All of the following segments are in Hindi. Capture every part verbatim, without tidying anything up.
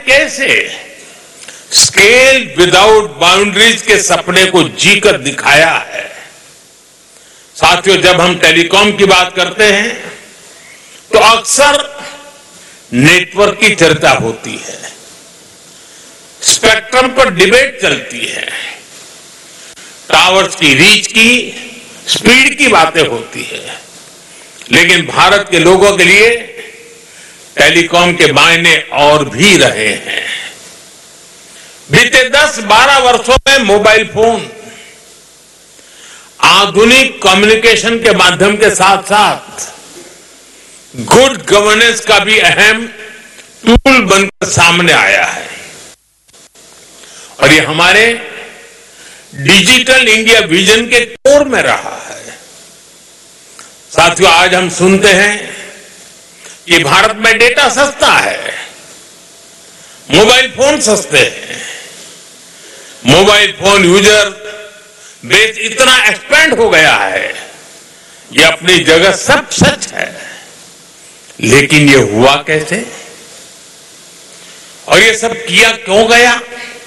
कैसे स्केल विदाउट बाउंड्रीज के सपने को जीकर दिखाया है। साथियों, जब हम टेलीकॉम की बात करते हैं तो अक्सर नेटवर्क की चर्चा होती है, स्पेक्ट्रम पर डिबेट चलती है, टावर्स की रीच की, स्पीड की बातें होती है। लेकिन भारत के लोगों के लिए टेलीकॉम के मायने और भी रहे हैं। बीते दस बारह वर्षों में मोबाइल फोन आधुनिक कम्युनिकेशन के माध्यम के साथ साथ गुड गवर्नेंस का भी अहम टूल बनकर सामने आया है और ये हमारे डिजिटल इंडिया विजन के कोर में रहा है। साथियों, आज हम सुनते हैं कि भारत में डेटा सस्ता है, मोबाइल फोन सस्ते हैं, मोबाइल फोन यूजर बेस इतना एक्सपेंड हो गया है, ये अपनी जगह सब सच है। लेकिन ये हुआ कैसे और ये सब किया क्यों गया,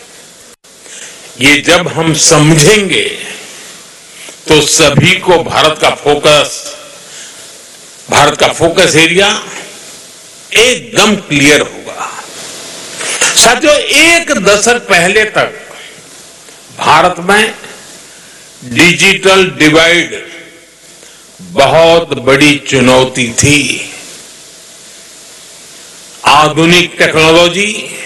ये जब हम समझेंगे तो सभी को भारत का फोकस भारत का फोकस एरिया एकदम क्लियर होगा। साथियों, एक दशक पहले तक भारत में डिजिटल डिवाइड बहुत बड़ी चुनौती थी। आधुनिक टेक्नोलॉजी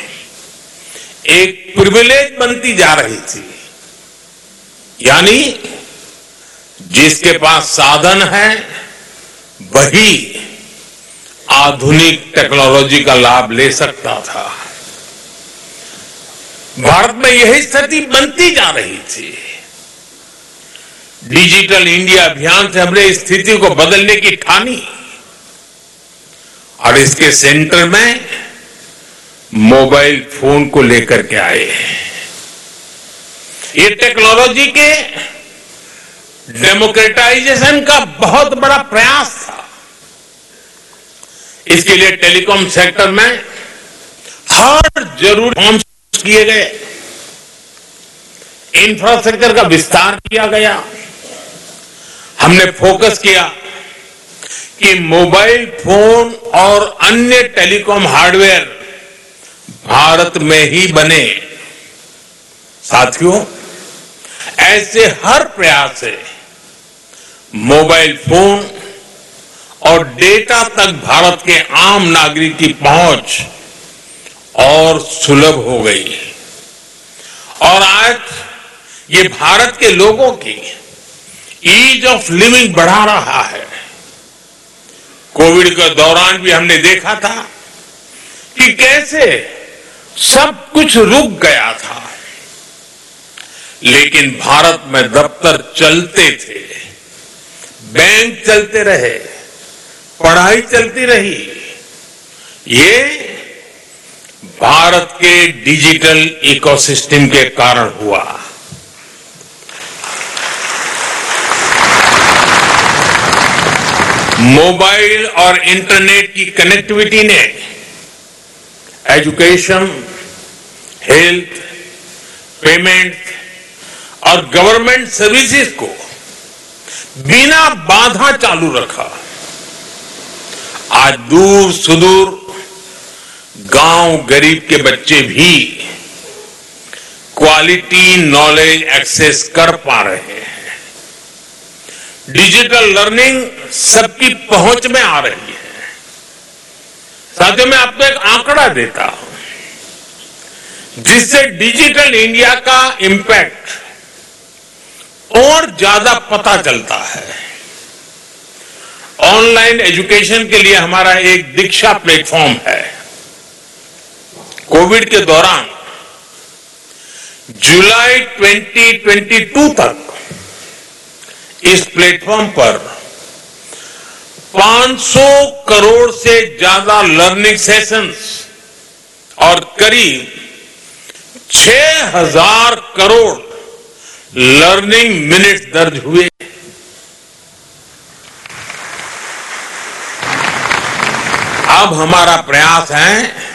एक प्रिविलेज बनती जा रही थी, यानी जिसके पास साधन है वही आधुनिक टेक्नोलॉजी का लाभ ले सकता था। भारत में यही स्थिति बनती जा रही थी। डिजिटल इंडिया अभियान से हमने इस स्थिति को बदलने की ठानी और इसके सेंटर में मोबाइल फोन को लेकर के आए हैं। ये टेक्नोलॉजी के डेमोक्रेटाइजेशन का बहुत बड़ा प्रयास था। इसके लिए टेलीकॉम सेक्टर में हर जरूरी रिफॉर्म्स किए गए, इंफ्रास्ट्रक्चर का विस्तार किया गया। हमने फोकस किया कि मोबाइल फोन और अन्य टेलीकॉम हार्डवेयर भारत में ही बने। साथियों, ऐसे हर प्रयास से मोबाइल फोन और डेटा तक भारत के आम नागरिक की पहुंच और सुलभ हो गई और आज ये भारत के लोगों की ईज ऑफ लिविंग बढ़ा रहा है। कोविड के दौरान भी हमने देखा था कि कैसे सब कुछ रुक गया था, लेकिन भारत में दफ्तर चलते थे, बैंक चलते रहे, पढ़ाई चलती रही। ये भारत के डिजिटल इकोसिस्टम के कारण हुआ। मोबाइल और इंटरनेट की कनेक्टिविटी ने एजुकेशन, हेल्थ, पेमेंट और गवर्नमेंट सर्विसेज को बिना बाधा चालू रखा। आज दूर सुदूर गांव गरीब के बच्चे भी क्वालिटी नॉलेज एक्सेस कर पा रहे हैं। डिजिटल लर्निंग सबकी पहुंच में आ रही है। साथियों, मैं आपको एक आंकड़ा देता हूं जिससे डिजिटल इंडिया का इंपैक्ट और ज्यादा पता चलता है। ऑनलाइन एजुकेशन के लिए हमारा एक दीक्षा प्लेटफॉर्म है। कोविड के दौरान जुलाई दो हज़ार बाईस तक इस प्लेटफॉर्म पर पांच सौ करोड़ से ज्यादा लर्निंग सेशंस और करीब छह हज़ार करोड़ लर्निंग मिनट्स दर्ज हुए। अब हमारा प्रयास है